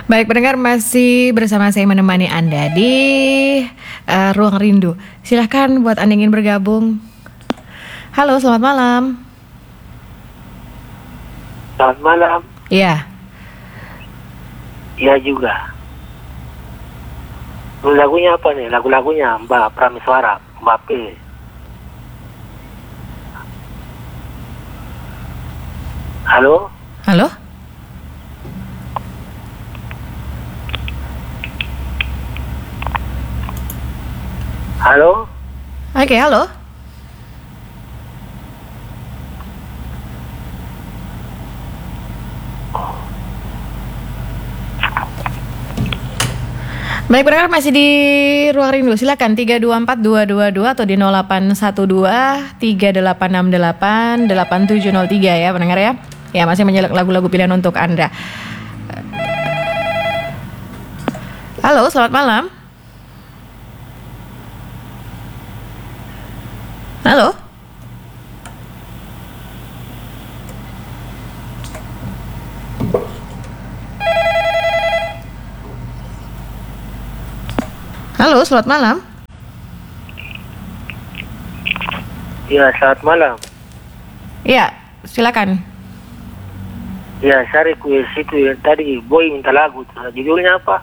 Baik, pendengar masih bersama saya menemani Anda di Ruang Rindu. Silahkan buat Anda yang ingin bergabung. Halo, selamat malam. Selamat malam. Iya. Iya juga. Lagunya apa nih? Lagu-lagunya Mbak Prameswara, Mbak P. Halo? Halo? Halo? Oke, halo. Baik, pendengar masih di Ruang Rindu. Silakan 3242222 atau di 0812 3868 8703 ya, pendengar ya. Ya, masih menjelak lagu-lagu pilihan untuk Anda. Halo, selamat malam. Halo? Halo, selamat malam. Iya, selamat malam. Iya, silakan. Ya, saya request itu yang tadi Boy minta lagu. Judulnya apa?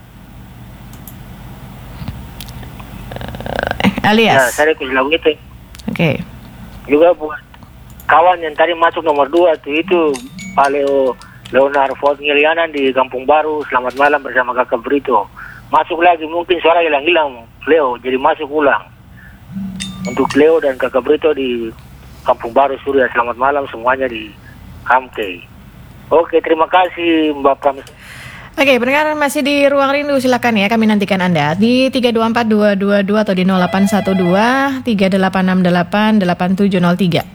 Ya, Alias. saya request lagu itu. Oke. Juga buat kawan yang tadi masuk nomor 2 tuh, itu Pak Leonard Ford Ngilianan di Kampung Baru. Selamat malam bersama Kakak Brito. Masuk lagi, mungkin suara hilang-hilang Leo, jadi masuk ulang. Untuk Leo dan Kakak Brito di Kampung Baru Surya, selamat malam semuanya di Hamkei. Oke, terima kasih Mbak Pramis. Oke, pendengar masih di Ruang Rindu, silakan ya, kami nantikan Anda di 3242222 atau di 0812 3868 8703.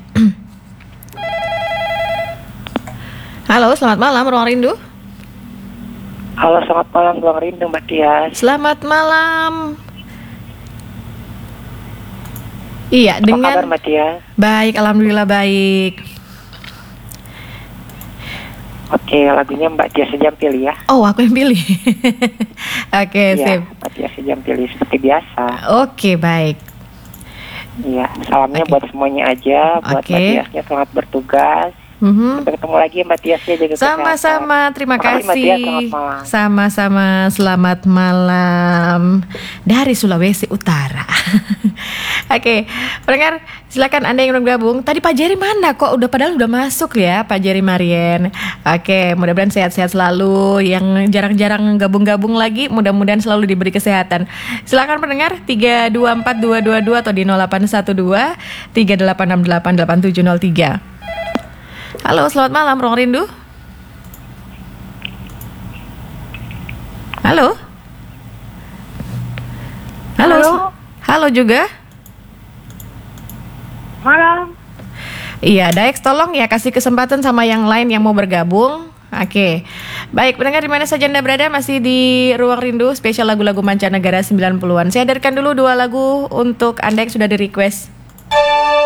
Halo, selamat malam Ruang Rindu. Halo, selamat malam Ruang Rindu, Mbak Tias. Selamat malam. Iya, Apa dengan kabar, Mbak Tias? baik, alhamdulillah baik. Oke, lagunya Mbak Tias saja yang pilih ya. Oh, aku yang pilih. Oke, Iya, sip. Mbak Tias saja yang pilih seperti biasa. Oke, baik. Iya, salamnya Oke. buat semuanya aja, buat Oke. Mbak Tiasnya selamat bertugas. Sampai ketemu lagi ya, Mbak Tiasnya, jaga kesehatan. Sama-sama, terima Makasih, Mbak Tias, kasih. selamat malam. Sama-sama, selamat malam dari Sulawesi Utara. Oke, pendengar, silakan Anda yang bergabung. Tadi Pak Jerry mana kok? Padahal udah masuk ya, Pak Jerry Marien. Oke, mudah-mudahan sehat-sehat selalu. Yang jarang-jarang gabung-gabung lagi, mudah-mudahan selalu diberi kesehatan. Silakan pendengar 324222 atau di 0812 3868 8703. Halo, selamat malam Ruang Rindu. Halo. Halo. Halo. Halo juga. Malam. Iya, Daex, tolong ya kasih kesempatan sama yang lain yang mau bergabung. Oke. Baik, pendengar di mana saja Anda berada, masih di Ruang Rindu spesial lagu-lagu mancanegara 90-an. Saya hadirkan dulu 2 lagu untuk Anda yang sudah di-request.